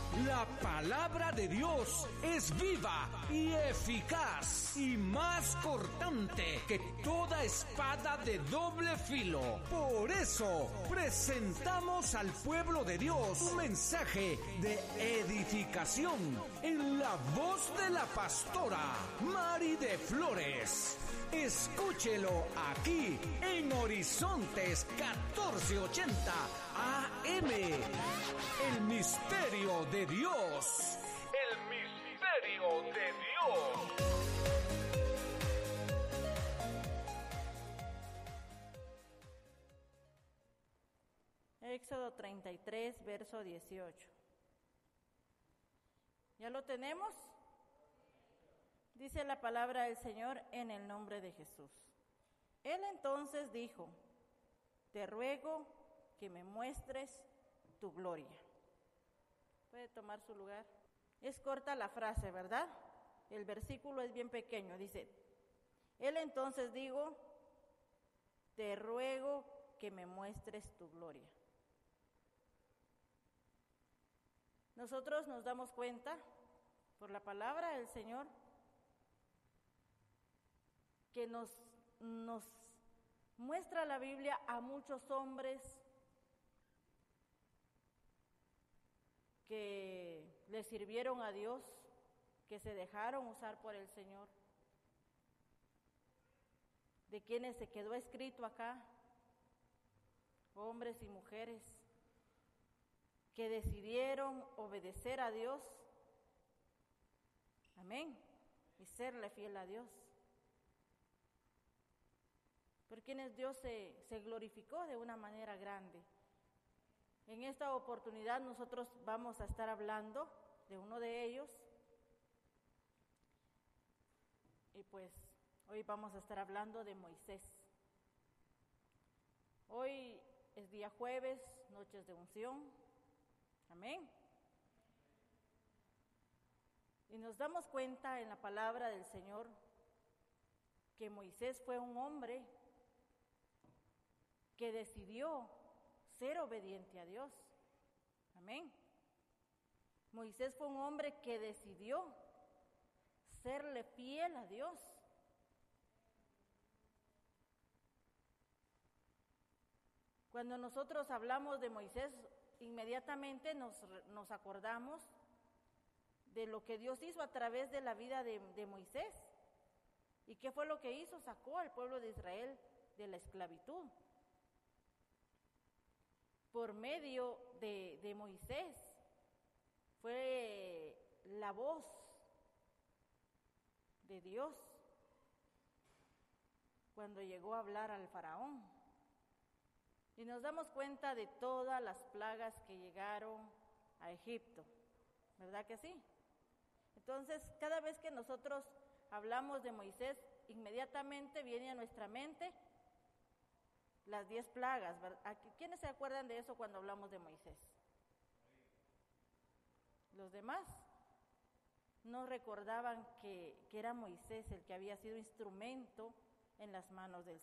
La palabra de Dios es viva y eficaz y más cortante que toda espada de doble filo. Por eso presentamos al pueblo de Dios un mensaje de edificación en la voz de la pastora Mari de Flores. Escúchelo aquí en Horizontes 1480 AM. El misterio de Dios. El misterio de Dios. Éxodo 33, verso 18. ¿Ya lo tenemos? Dice la palabra del Señor en el nombre de Jesús. Él entonces dijo: te ruego que me muestres tu gloria. Puede tomar su lugar. Es corta la frase, ¿verdad? El versículo es bien pequeño. Dice: él entonces dijo: te ruego que me muestres tu gloria. Nosotros nos damos cuenta por la palabra del Señor que nos muestra la Biblia a muchos hombres que le sirvieron a Dios, que se dejaron usar por el Señor, de quienes se quedó escrito acá, hombres y mujeres que decidieron obedecer a Dios, amén, y serle fiel a Dios, por quienes Dios se glorificó de una manera grande. En esta oportunidad nosotros vamos a estar hablando de uno de ellos, y pues hoy vamos a estar hablando de Moisés. Hoy es día jueves, noches de unción, amén. Y nos damos cuenta en la palabra del Señor que Moisés fue un hombre que decidió ser obediente a Dios. Amén. Moisés fue un hombre que decidió serle fiel a Dios. Cuando nosotros hablamos de Moisés, inmediatamente nos acordamos de lo que Dios hizo a través de la vida de Moisés. ¿Y qué fue lo que hizo? Sacó al pueblo de Israel de la esclavitud. Por medio de Moisés fue la voz de Dios cuando llegó a hablar al faraón. Y nos damos cuenta de todas las plagas que llegaron a Egipto, ¿verdad que sí? Entonces, cada vez que nosotros hablamos de Moisés, inmediatamente viene a nuestra mente las 10 plagas, ¿verdad? ¿Quiénes se acuerdan de eso cuando hablamos de Moisés? Los demás no recordaban que era Moisés el que había sido instrumento en las manos del